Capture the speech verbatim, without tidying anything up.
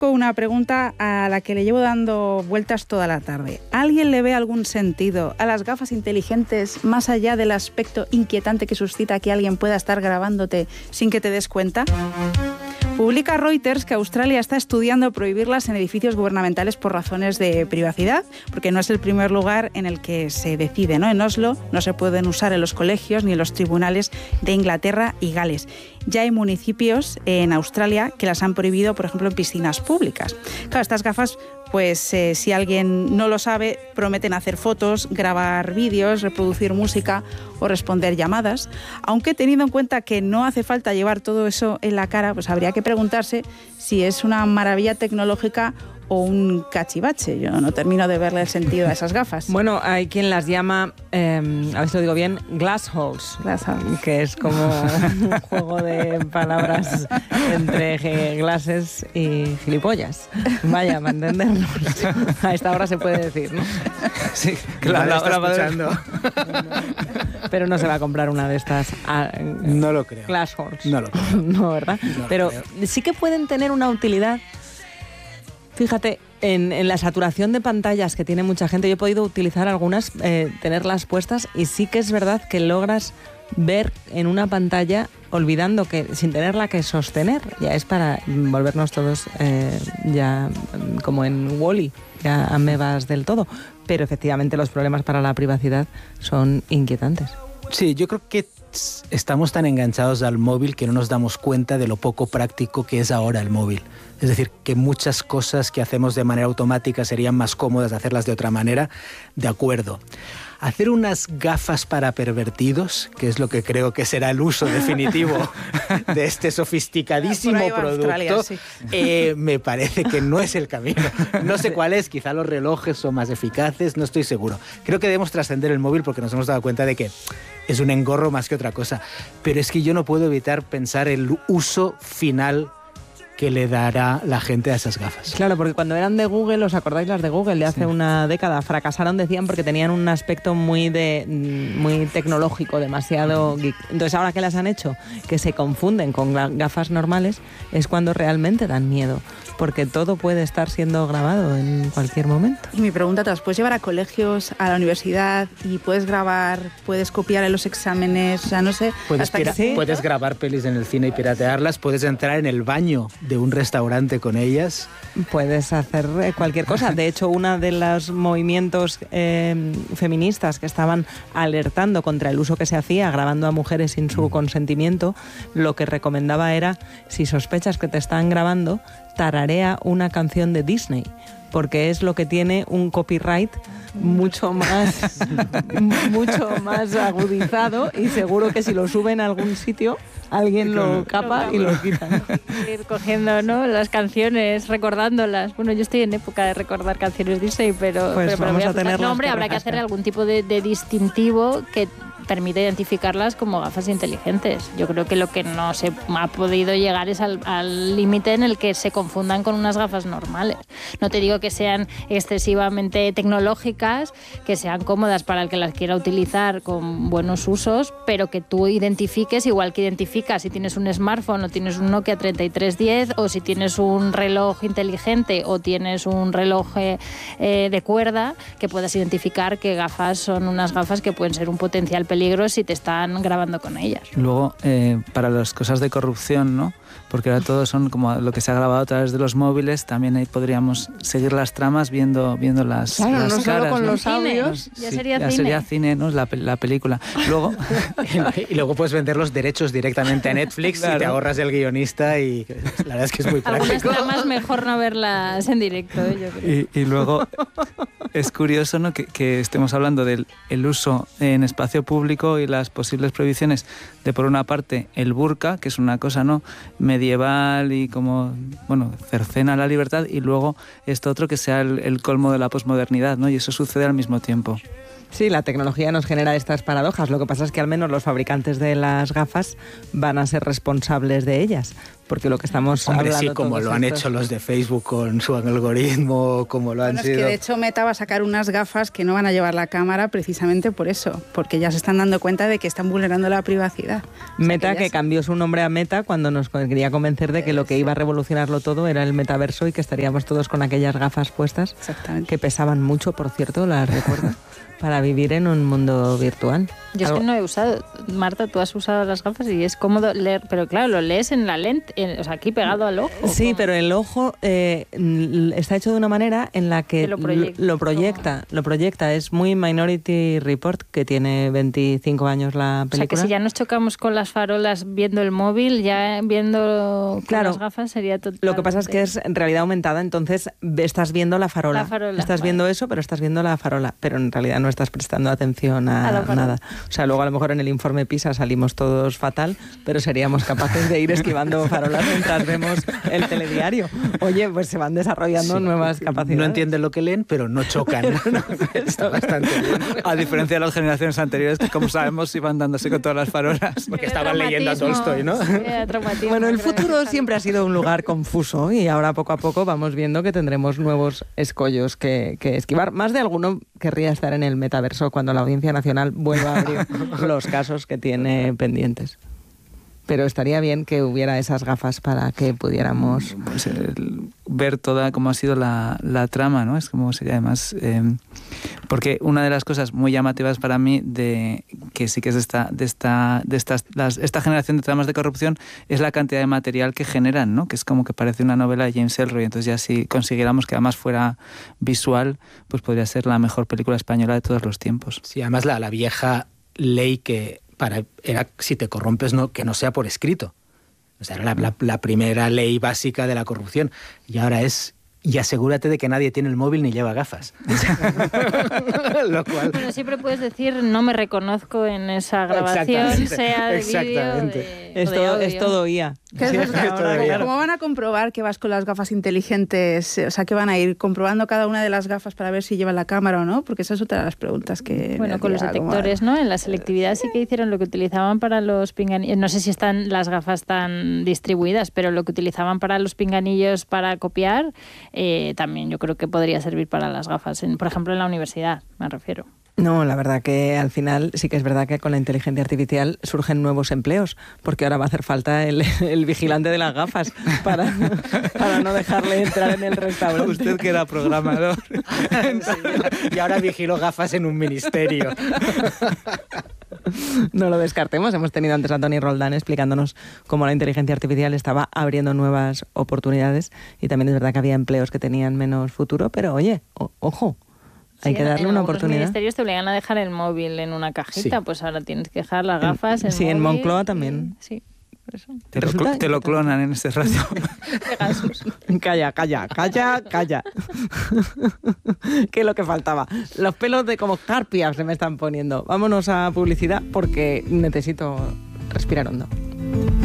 con una pregunta a la que le llevo dando vueltas toda la tarde. ¿Alguien le ve algún sentido a las gafas inteligentes más allá del aspecto inquietante que suscita que alguien pueda estar grabándote sin que te des cuenta? Publica Reuters que Australia está estudiando prohibirlas en edificios gubernamentales por razones de privacidad, porque no es el primer lugar en el que se decide, ¿no? En Oslo no se pueden usar en los colegios ni en los tribunales de Inglaterra y Gales. Ya hay municipios en Australia que las han prohibido, por ejemplo, en piscinas públicas. Claro, estas gafas, pues eh, si alguien no lo sabe, prometen hacer fotos, grabar vídeos, reproducir música o responder llamadas. Aunque teniendo en cuenta que no hace falta llevar todo eso en la cara, pues habría que preguntarse si es una maravilla tecnológica o un cachivache. Yo no termino de verle el sentido a esas gafas. Bueno, hay quien las llama, eh, a ver si lo digo bien, glass holes, Glass holes. que es como un juego de palabras entre glasses y gilipollas. Vaya, para entendernos. A esta hora se puede decir, ¿no? Sí, claro, la, está escuchando. Pero no se va a comprar una de estas. Uh, no lo creo. Glass holes. No lo creo. No, ¿verdad? No Pero creo. Sí que pueden tener una utilidad. Fíjate, en, en la saturación de pantallas que tiene mucha gente, yo he podido utilizar algunas, eh, tenerlas puestas, y sí que es verdad que logras ver en una pantalla, olvidando que sin tenerla que sostener, ya es para volvernos todos eh, ya como en Wall-E, ya amebas del todo. Pero efectivamente los problemas para la privacidad son inquietantes. Sí, yo creo que estamos tan enganchados al móvil que no nos damos cuenta de lo poco práctico que es ahora el móvil. Es decir, que muchas cosas que hacemos de manera automática serían más cómodas hacerlas de otra manera. De acuerdo. Hacer unas gafas para pervertidos, que es lo que creo que será el uso definitivo de este sofisticadísimo producto, Australia, sí. eh, me parece que no es el camino. No sé cuál es, quizá los relojes son más eficaces, no estoy seguro. Creo que debemos trascender el móvil porque nos hemos dado cuenta de que es un engorro más que otra cosa. Pero es que yo no puedo evitar pensar el uso final que le dará la gente a esas gafas. Claro, porque cuando eran de Google, ¿os acordáis las de Google de hace sí. una década? Fracasaron, decían, porque tenían un aspecto muy de muy tecnológico, demasiado geek. Entonces, ahora que las han hecho, que se confunden con gafas normales, es cuando realmente dan miedo, porque todo puede estar siendo grabado en cualquier momento. Y mi pregunta, ¿te las puedes llevar a colegios, a la universidad y puedes grabar, puedes copiar en los exámenes? O sea, no sé. Puedes, hasta pira- que... puedes grabar pelis en el cine y piratearlas, puedes entrar en el baño de un restaurante con ellas. Puedes hacer cualquier cosa. De hecho, uno de los movimientos eh, feministas que estaban alertando contra el uso que se hacía grabando a mujeres sin su consentimiento, lo que recomendaba era, si sospechas que te están grabando, tararea una canción de Disney, porque es lo que tiene un copyright mucho más mucho más agudizado, y seguro que si lo suben a algún sitio alguien lo capa y lo quita, ¿no? Ir cogiendo, ¿no?, las canciones, recordándolas. Bueno, yo estoy en época de recordar canciones Disney, pero, pues pero, pero vamos voy a a tener no, hombre, habrá que hacer algún tipo de, de distintivo que permite identificarlas como gafas inteligentes. Yo creo que lo que no se ha podido llegar es al límite en el que se confundan con unas gafas normales. No te digo que sean excesivamente tecnológicas, que sean cómodas para el que las quiera utilizar con buenos usos, pero que tú identifiques, igual que identificas si tienes un smartphone o tienes un Nokia treinta y tres diez, o si tienes un reloj inteligente o tienes un reloj eh, de cuerda, que puedas identificar qué gafas son unas gafas que pueden ser un potencial peligro si te están grabando con ellas. Luego, eh, para las cosas de corrupción, ¿no? Porque ahora todo son como lo que se ha grabado a través de los móviles, también ahí podríamos seguir las tramas viendo, viendo las, claro, las no caras. Solo con ¿no? los audios. Ya sí, sería ya cine. sería cine, ¿no? La, la película. Luego... y luego puedes vender los derechos directamente a Netflix, claro, y te ahorras el guionista, y la verdad es que es muy práctico. Algunas tramas mejor no verlas en directo, yo creo. Y, y luego es curioso, ¿no?, que, que estemos hablando del el uso en espacio público y las posibles prohibiciones de, por una parte, el burka, que es una cosa, ¿no?, medieval y como, bueno, cercena a la libertad, y luego esto otro que sea el, el colmo de la posmodernidad, ¿no? Y eso sucede al mismo tiempo. Sí, la tecnología nos genera estas paradojas. Lo que pasa es que al menos los fabricantes de las gafas van a ser responsables de ellas, porque lo que estamos Hombre, hablando sí, como todos lo han estos... hecho los de Facebook con su algoritmo, como lo han bueno, sido... Es que de hecho Meta va a sacar unas gafas que no van a llevar la cámara precisamente por eso, porque ya se están dando cuenta de que están vulnerando la privacidad. O sea, Meta, que, que se... cambió su nombre a Meta cuando nos quería convencer de que lo que iba a revolucionarlo todo era el metaverso y que estaríamos todos con aquellas gafas puestas, Exactamente. que pesaban mucho, por cierto, las recuerdo, para vivir en un mundo virtual. Yo es Algo... que no he usado. Marta, tú has usado las gafas y es cómodo leer, pero claro, lo lees en la lente, en, o sea, aquí pegado al ojo. Sí, ¿cómo? pero el ojo eh, está hecho de una manera en la que, que lo, proyecta. lo proyecta. Lo proyecta. Es muy Minority Report, que tiene veinticinco años la película. O sea, que si ya nos chocamos con las farolas viendo el móvil, ya viendo con claro, las gafas sería totalmente... Lo que pasa es que es en realidad aumentada, entonces estás viendo la farola. La farola, estás vale. viendo eso, pero estás viendo la farola, pero en realidad no estás prestando atención a, A la farola. nada. O sea, luego a lo mejor en el informe PISA salimos todos fatal, pero seríamos capaces de ir esquivando farolas mientras vemos el telediario. Oye, pues se van desarrollando Sí. nuevas capacidades. No entienden lo que leen, pero no chocan. Está bastante bien. A diferencia de las generaciones anteriores, que como sabemos iban dándose con todas las farolas. Porque Era estaban leyendo a traumatismo, Tolstoy, ¿no? sí, era traumatismo, Bueno, el creo, futuro total. siempre ha sido un lugar confuso y ahora poco a poco vamos viendo que tendremos nuevos escollos que, que esquivar. Más de alguno querría estar en el metaverso cuando la Audiencia Nacional vuelva a abrir los casos que tiene pendientes. Pero estaría bien que hubiera esas gafas para que pudiéramos... Pues el, ver toda cómo ha sido la, la trama, ¿no? Es como sería además... Eh, porque una de las cosas muy llamativas para mí de que sí que es de esta, de esta, de estas, las, esta generación de tramas de corrupción es la cantidad de material que generan, ¿no? Que es como que parece una novela de James Ellroy. Entonces ya si consiguiéramos que además fuera visual, pues podría ser la mejor película española de todos los tiempos. Sí, además la, la vieja ley que para era si te corrompes no que no sea por escrito. O sea, era la, la, la primera ley básica de la corrupción. Y ahora es... Y asegúrate de que nadie tiene el móvil ni lleva gafas. Lo cual... Bueno, siempre puedes decir, no me reconozco en esa grabación, Exactamente, sea de exactamente. vídeo de, Es o de todo, audio. es todo I A. ¿Qué es Sí, verdad? ahora, Todavía. claro. ¿Cómo van a comprobar que vas con las gafas inteligentes? O sea, que van a ir comprobando cada una de las gafas para ver si llevan la cámara o no, porque esa es otra de las preguntas que... Bueno, me con los hacía como- detectores, ¿no? En la selectividad sí que hicieron lo que utilizaban para los pinganillos. No sé si están las gafas tan distribuidas, pero lo que utilizaban para los pinganillos para copiar, eh, también yo creo que podría servir para las gafas. En, por ejemplo, en la universidad, me refiero. No, la verdad que al final sí que es verdad que con la inteligencia artificial surgen nuevos empleos, porque ahora va a hacer falta el, el vigilante de las gafas para, para no dejarle entrar en el restaurante. Usted que era programador. Y ahora vigilo gafas en un ministerio. No lo descartemos. Hemos tenido antes a Toni Roldán explicándonos cómo la inteligencia artificial estaba abriendo nuevas oportunidades y también es verdad que había empleos que tenían menos futuro, pero oye, o- ojo, hay Sí, que en- darle en una algunos oportunidad. ministerios te obligan a dejar el móvil en una cajita, Sí. pues ahora tienes que dejar las gafas, el sí, en móvil Moncloa y- también. Sí, por eso. Te lo, Resulta cl- te lo que- clonan en este rato. Pegasus. Calla, calla, calla, calla. ¿Qué es lo que faltaba? Los pelos de como carpias se me están poniendo. Vámonos a publicidad porque necesito respirar hondo.